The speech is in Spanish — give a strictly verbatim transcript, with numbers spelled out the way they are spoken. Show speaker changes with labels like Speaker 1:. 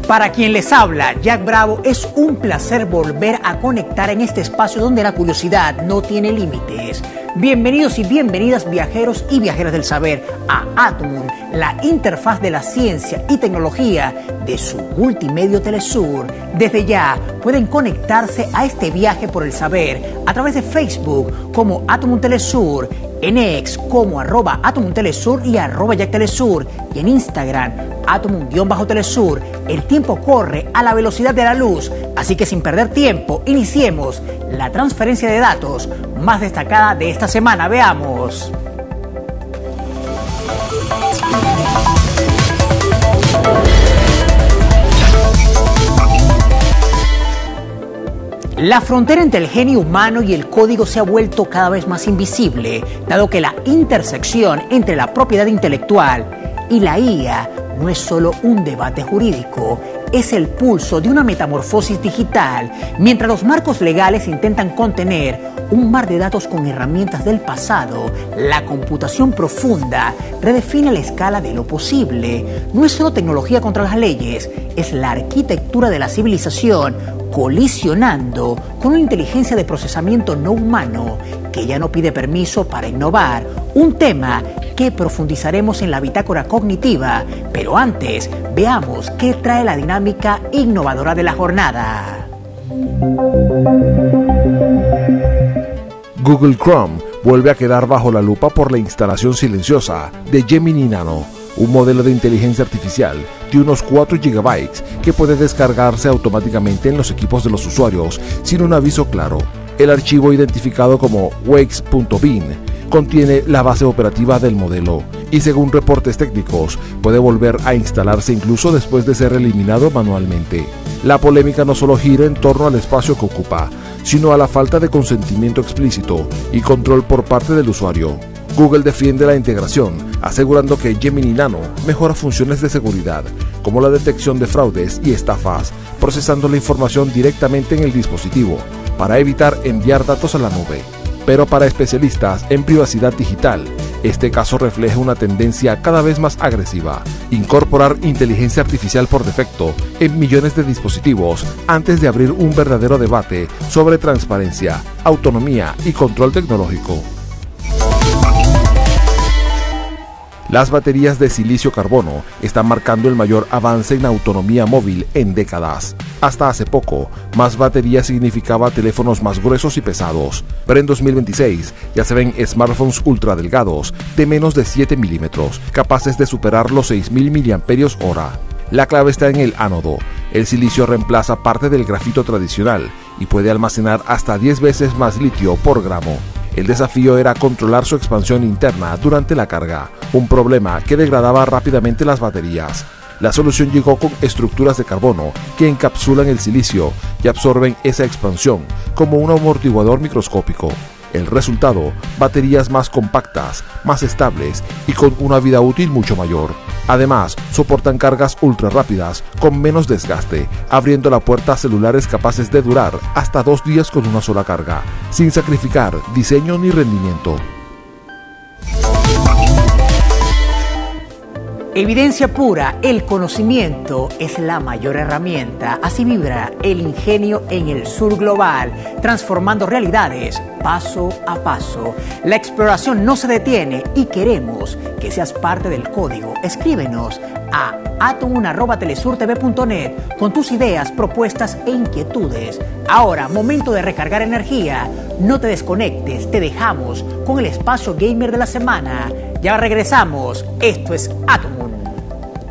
Speaker 1: Para quien les habla, Jack Bravo, es un placer volver a conectar en este espacio donde la curiosidad no tiene límites. Bienvenidos y bienvenidas viajeros y viajeras del saber a Atomum, la interfaz de la ciencia y tecnología de su multimedio Telesur. Desde ya pueden conectarse a este viaje por el saber a través de Facebook como Atomum Telesur, en X como arroba Atomum Telesur y arroba Jack Telesur, y en Instagram Atomum-Telesur. El tiempo corre a la velocidad de la luz, así que sin perder tiempo, iniciemos la transferencia de datos más destacada de esta semana. Veamos. La frontera entre el genio humano y el código se ha vuelto cada vez más invisible, dado que la intersección entre la propiedad intelectual y la I A no es solo un debate jurídico, es el pulso de una metamorfosis digital, mientras los marcos legales intentan contener un mar de datos con herramientas del pasado. La computación profunda redefine la escala de lo posible. No es solo tecnología contra las leyes, es la arquitectura de la civilización colisionando con una inteligencia de procesamiento no humano que ya no pide permiso para innovar. Un tema que profundizaremos en la bitácora cognitiva, pero antes veamos qué trae la dinámica innovadora de la jornada.
Speaker 2: Google Chrome vuelve a quedar bajo la lupa por la instalación silenciosa de Gemini Nano, un modelo de inteligencia artificial de unos cuatro gigabytes que puede descargarse automáticamente en los equipos de los usuarios sin un aviso claro. El archivo, identificado como wakes punto bin, contiene la base operativa del modelo y, según reportes técnicos, puede volver a instalarse incluso después de ser eliminado manualmente. La polémica no solo gira en torno al espacio que ocupa, sino a la falta de consentimiento explícito y control por parte del usuario. Google defiende la integración, asegurando que Gemini Nano mejora funciones de seguridad, como la detección de fraudes y estafas, procesando la información directamente en el dispositivo, para evitar enviar datos a la nube. Pero para especialistas en privacidad digital, este caso refleja una tendencia cada vez más agresiva: incorporar inteligencia artificial por defecto en millones de dispositivos antes de abrir un verdadero debate sobre transparencia, autonomía y control tecnológico. Las baterías de silicio-carbono están marcando el mayor avance en autonomía móvil en décadas. Hasta hace poco, más batería significaba teléfonos más gruesos y pesados, pero en dos mil veintiséis ya se ven smartphones ultra delgados de menos de siete milímetros, capaces de superar los seis mil miliamperios hora. La clave está en el ánodo. El silicio reemplaza parte del grafito tradicional y puede almacenar hasta diez veces más litio por gramo. El desafío era controlar su expansión interna durante la carga, un problema que degradaba rápidamente las baterías. La solución llegó con estructuras de carbono que encapsulan el silicio y absorben esa expansión como un amortiguador microscópico. El resultado: baterías más compactas, más estables y con una vida útil mucho mayor. Además, soportan cargas ultra rápidas con menos desgaste, abriendo la puerta a celulares capaces de durar hasta dos días con una sola carga, sin sacrificar diseño ni rendimiento.
Speaker 1: Evidencia pura, el conocimiento es la mayor herramienta. Así vibra el ingenio en el sur global, transformando realidades paso a paso. La exploración no se detiene y queremos que seas parte del código. Escríbenos a atomum arroba telesur t v punto net con tus ideas, propuestas e inquietudes. Ahora, momento de recargar energía. No te desconectes, te dejamos con el espacio gamer de la semana. Ya regresamos. Esto es Atomum.